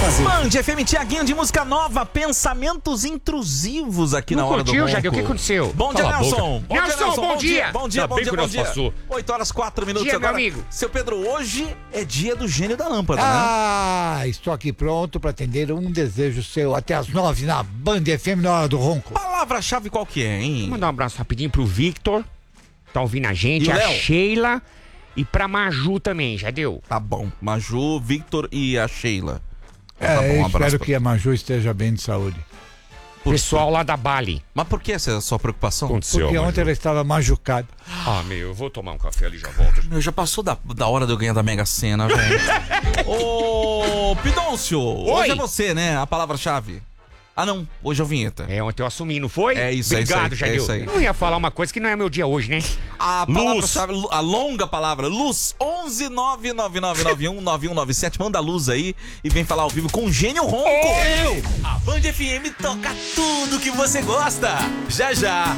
Band FM, Tiaguinho de música nova, pensamentos intrusivos aqui na hora do curtiu, ronco. Jadeu? O que aconteceu? Bom dia, Nelson. Nelson, bom dia. Bom dia, Ainda bom bem dia, que bom nós dia. passou. 8 horas 4 minutos Dia, meu agora. amigo. Seu Pedro, hoje é dia do gênio da lâmpada, né? Estou aqui pronto para atender um desejo seu até as 9 na Band FM na hora do ronco. Palavra-chave qual que é, hein? Vou mandar um abraço rapidinho pro Victor, tá ouvindo a gente, E o a Léo? Sheila e pra Maju também, já deu? Tá bom. Maju, Victor e a Sheila. Tá bom, um abraço espero pra- que a Maju esteja bem de saúde. Pessoal lá da Bali. Mas por que essa é a sua preocupação? Porque ontem ela estava machucada. Ah, meu, eu vou tomar um café ali e já volto. Meu, já passou da hora de eu ganhar da Mega Sena, velho. Ô, Pidôncio, hoje é você, né? A palavra-chave. Ah, não. Hoje é o vinheta. É, ontem eu assumi, não foi? É isso, é isso Obrigado, aí, já é deu. isso aí. Eu não ia falar uma coisa que não é meu dia hoje, né? A Luz. palavra-chave, a longa palavra, luz, 11 99991 9197. Manda a luz aí e vem falar ao vivo com o Gênio Ronco. A Band FM toca tudo que você gosta. Já, já.